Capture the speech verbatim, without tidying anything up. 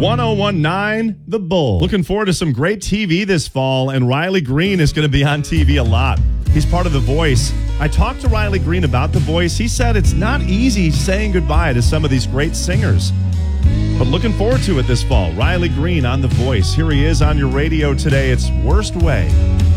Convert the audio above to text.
ten nineteen The Bull. Looking forward to some great T V this fall, and Riley Green is going to be on T V a lot. He's part of The Voice. I talked to Riley Green about The Voice. He said it's not easy saying goodbye to some of these great singers, but looking forward to it this fall. Riley Green on The Voice. Here he is on your radio today. It's Worst Way.